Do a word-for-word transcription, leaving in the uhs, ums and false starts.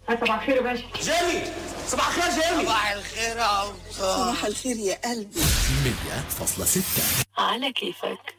صباح الخير يا باشا. جيمي صباح الخير. جيمي صباح الخير يا عمصة. صباح الخير يا قلبي. مية فاصلة ستة على كيفك.